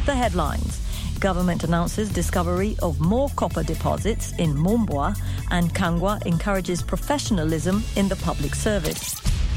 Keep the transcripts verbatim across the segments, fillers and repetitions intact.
The headlines. Government announces discovery of more copper deposits in Mombwa, and Kangwa encourages professionalism in the public service.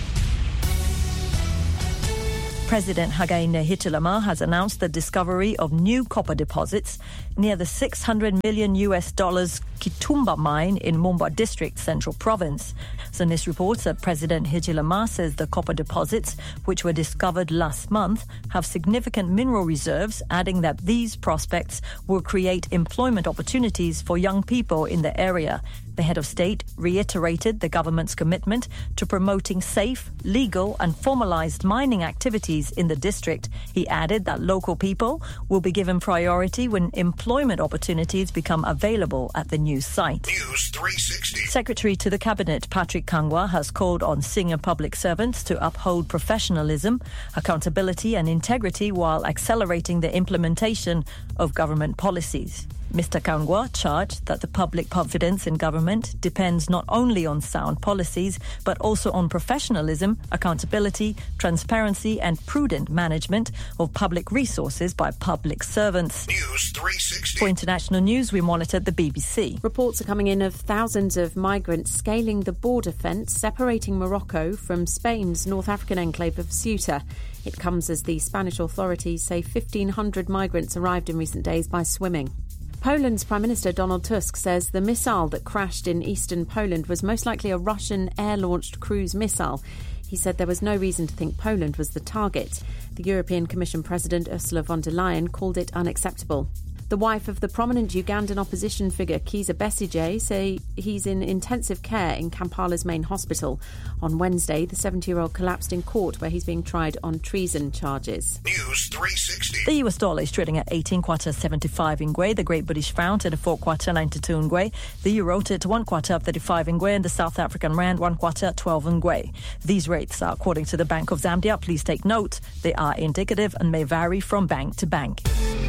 President Hakainde Hichilema has announced the discovery of new copper deposits near the six hundred million U S dollars Kitumba mine in Mombwa District, Central Province. Sunnis reports that President Hichilema says the copper deposits, which were discovered last month, have significant mineral reserves, adding that these prospects will create employment opportunities for young people in the area. The head of state reiterated the government's commitment to promoting safe, legal and formalized mining activities in the district. He added that local people will be given priority when employment opportunities become available at the new site. News three sixty. Secretary to the Cabinet Patrick Kangwa has called on senior public servants to uphold professionalism, accountability and integrity while accelerating the implementation of government policies. Mister Kangwa charged that the public confidence in government depends not only on sound policies, but also on professionalism, accountability, transparency and prudent management of public resources by public servants. News three sixty. For international news, we monitored the B B C. Reports are coming in of thousands of migrants scaling the border fence separating Morocco from Spain's North African enclave of Ceuta. It comes as the Spanish authorities say fifteen hundred migrants arrived in recent days by swimming. Poland's Prime Minister Donald Tusk says the missile that crashed in eastern Poland was most likely a Russian air-launched cruise missile. He said there was no reason to think Poland was the target. The European Commission President Ursula von der Leyen called it unacceptable. The wife of the prominent Ugandan opposition figure Kizza Besigye say he's in intensive care in Kampala's main hospital. On Wednesday, the seventy-year-old collapsed in court where he's being tried on treason charges. News three sixty. The U S dollar is trading at eighteen kwacha seventy-five ngwe, the Great British Pound at four kwacha ninety-two ngwe, the euro at one kwacha thirty-five ngwe, and the South African rand one kwacha twelve ngwe. These rates are according to the Bank of Zambia. Please take note, they are indicative and may vary from bank to bank.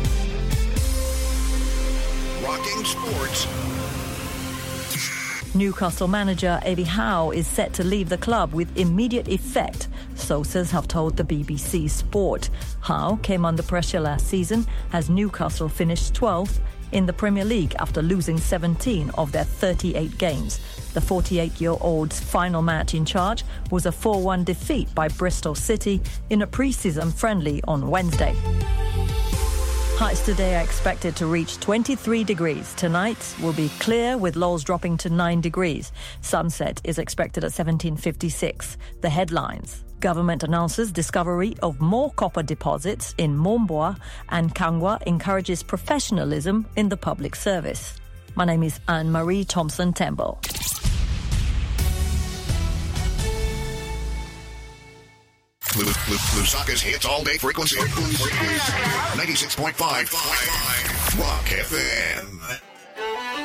Rocking Sports. Newcastle manager Eddie Howe is set to leave the club with immediate effect, sources have told the B B C Sport. Howe came under pressure last season as Newcastle finished twelfth in the Premier League after losing seventeen of their thirty-eight games. The forty-eight-year-old's final match in charge was a four one defeat by Bristol City in a pre-season friendly on Wednesday. Highs today are expected to reach twenty-three degrees. Tonight will be clear with lows dropping to nine degrees. Sunset is expected at seventeen fifty-six. The headlines. Government announces discovery of more copper deposits in Mombwa, and Kangwa encourages professionalism in the public service. My name is Anne-Marie Thompson-Temple. Lusaka's hits all day frequency. ninety-six point five Rock F M.